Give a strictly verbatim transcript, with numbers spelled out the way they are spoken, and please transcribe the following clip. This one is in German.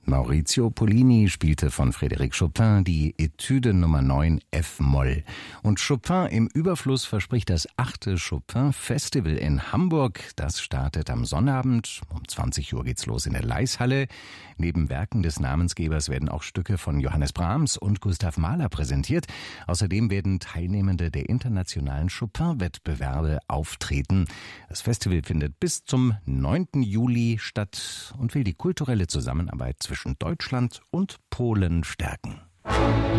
Maurizio Pollini spielte von Frédéric Chopin die Etüde Nummer neun F-Moll. Und Chopin im Überfluss verspricht das achte Chopin-Festival in Hamburg. Das startet am Sonnabend. Um zwanzig Uhr geht's los in der Leishalle. Neben Werken des Namensgebers werden auch Stücke von Johannes Brahms und Gustav Mahler präsentiert. Außerdem werden Teilnehmende der internationalen Chopin-Wettbewerbe auftreten. Das Festival findet bis zum neunten Juli statt und will die kulturelle Zusammenarbeit zwischen Deutschland und Polen stärken.